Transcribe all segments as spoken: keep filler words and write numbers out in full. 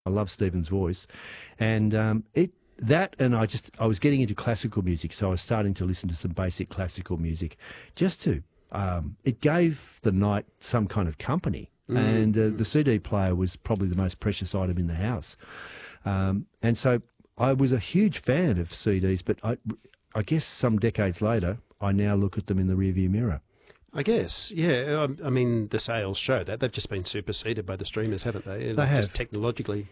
I love Stephen's voice, and um, it that and I just I was getting into classical music, so I was starting to listen to some basic classical music, just to um, it gave the night some kind of company, mm. and uh, the C D player was probably the most precious item in the house, um, and so I was a huge fan of C Ds, but I, I guess some decades later, I now look at them in the rearview mirror. I guess, yeah. I, I mean, the sales show that. They've just been superseded by the streamers, haven't they? They They're have. Just technologically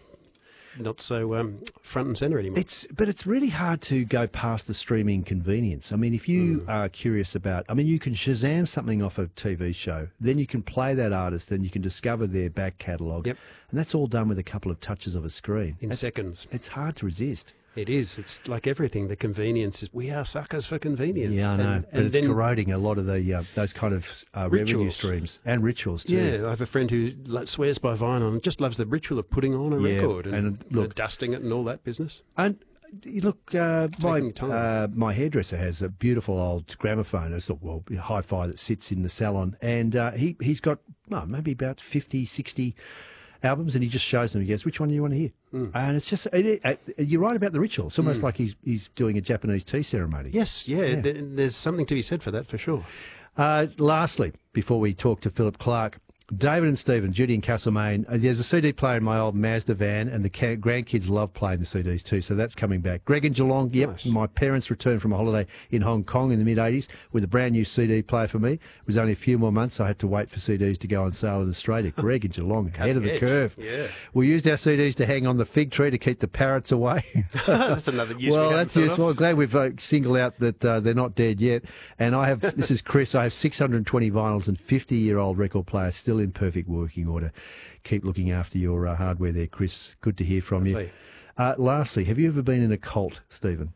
not so um, front and centre anymore. It's But it's really hard to go past the streaming convenience. I mean, if you mm. are curious about... I mean, you can Shazam something off a T V show, then you can play that artist, then you can discover their back catalogue, yep. and that's all done with a couple of touches of a screen. In that's, seconds. It's hard to resist. It is. It's like everything. The convenience is. We are suckers for convenience. Yeah, I know. And, but and it's then, corroding a lot of the uh, those kind of uh, revenue streams and rituals too. Yeah, I have a friend who like, swears by vinyl and just loves the ritual of putting on a yeah, record and, and look, you know, dusting it and all that business. And look, uh, my uh, time. my hairdresser has a beautiful old gramophone. It's not well hi-fi that sits in the salon, and uh, he he's got well, maybe about fifty, sixty albums, and he just shows them. He goes, "Which one do you want to hear?" Mm. And it's just it, it, you're right about the ritual. It's almost mm. like he's he's doing a Japanese tea ceremony. Yes, yeah, yeah. Th there's something to be said for that for sure. Uh, lastly, before we talk to Philip Clark, David and Stephen, Judy and Castlemaine, uh, there's a C D player in my old Mazda van, and the ca grandkids love playing the C Ds too, so that's coming back. Greg in Geelong, yep, nice. My parents returned from a holiday in Hong Kong in the mid eighties with a brand new C D player for me. It was only a few more months. I had to wait for C Ds to go on sale in Australia. Greg in Geelong, ahead of the edge. curve. Yeah. We used our C Ds to hang on the fig tree to keep the parrots away. That's another use. Well, we that's useful. Well, glad we've uh, singled out that uh, they're not dead yet. And I have, this is Chris, I have six hundred twenty vinyls and fifty-year-old record players still in perfect working order. Keep looking after your uh, hardware there, Chris. Good to hear from you. Uh, lastly, have you ever been in a cult, Stephen?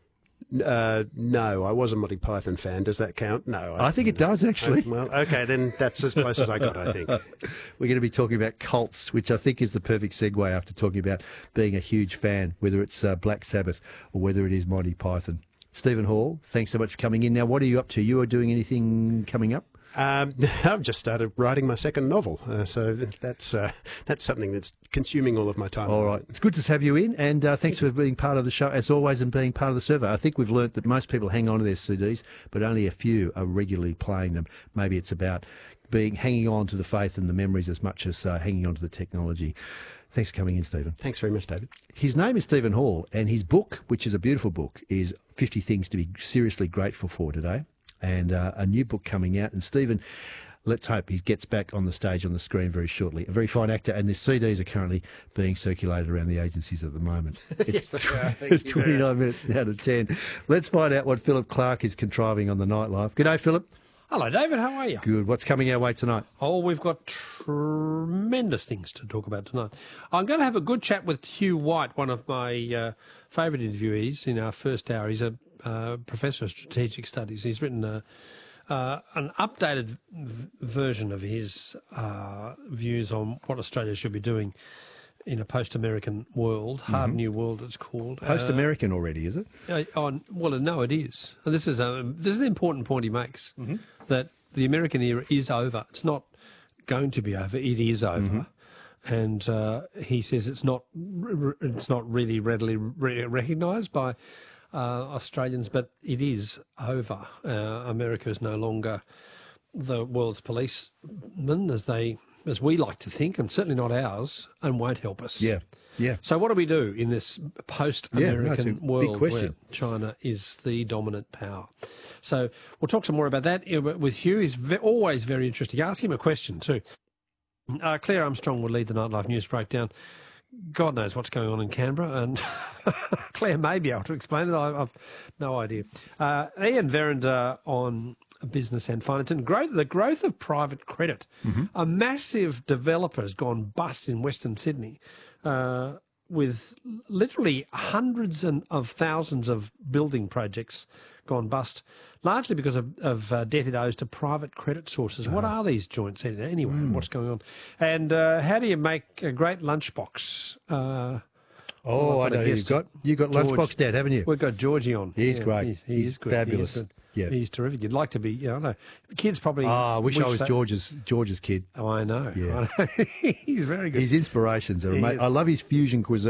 Uh, no, I was a Monty Python fan. Does that count? No. I, I think it does, actually. I, well, okay, then that's as close as I got, I think. We're going to be talking about cults, which I think is the perfect segue after talking about being a huge fan, whether it's uh, Black Sabbath or whether it is Monty Python. Stephen Hall, thanks so much for coming in. Now, what are you up to? You are doing anything coming up? Um, I've just started writing my second novel, uh, so that's uh, that's something that's consuming all of my time. All right. It's good to have you in, and uh, thanks for being part of the show, as always, and being part of the survey. I think we've learnt that most people hang on to their C Ds, but only a few are regularly playing them. Maybe it's about being hanging on to the faith and the memories as much as uh, hanging on to the technology. Thanks for coming in, Stephen. Thanks very much, David. His name is Stephen Hall, and his book, which is a beautiful book, is fifty Things to be Seriously Grateful For Today. And uh, a new book coming out. And Stephen, let's hope he gets back on the stage, on the screen very shortly. A very fine actor, and the C Ds are currently being circulated around the agencies at the moment. It's, yes, they are. it's twenty-nine minutes now to ten. Let's find out what Philip Clark is contriving on the nightlife. G'day, Philip. Hello, David. How are you? Good. What's coming our way tonight? Oh, we've got tremendous things to talk about tonight. I'm going to have a good chat with Hugh White, one of my uh, favourite interviewees in our first hour. He's a uh, professor of strategic studies. He's written a, uh, an updated v version of his uh, views on what Australia should be doing in a post-American world, hard mm-hmm. new world it's called. Post-American uh, already, is it? Uh, on, well, no, it is. And this is a this is an important point he makes, mm-hmm. that the American era is over. It's not going to be over. It is over. Mm-hmm. And uh, he says it's not it's not really readily re recognised by uh, Australians, but it is over. Uh, America is no longer the world's policeman, as they as we like to think, and certainly not ours, and won't help us. Yeah, yeah. So what do we do in this post-American yeah, no, world where China is the dominant power? So we'll talk some more about that with Hugh. He's ve always very interesting. Ask him a question too. Uh, Claire Armstrong will lead the Nightlife News Breakdown. God knows what's going on in Canberra, and Claire may be able to explain it. I, I've no idea. Uh, Ian Verinder on business and finance and growth, the growth of private credit. Mm-hmm. A massive developer has gone bust in Western Sydney, uh, with literally hundreds and of thousands of building projects gone bust, largely because of, of uh, debt it owes to private credit sources. Uh-huh. What are these joints anyway? Mm. What's going on? And uh, how do you make a great lunchbox? Uh, oh, I know who you've got. You've got George. Lunchbox Dad, haven't you? We've got Georgie on. He's yeah, great. He's, he he's is good. fabulous. He is yeah. He's terrific. You'd like to be, you know, I know. Kids probably... Ah, I wish, wish I was that. George's George's kid. Oh, I know. Yeah. I know. He's very good. His inspirations are he amazing. I love his fusion cuisine.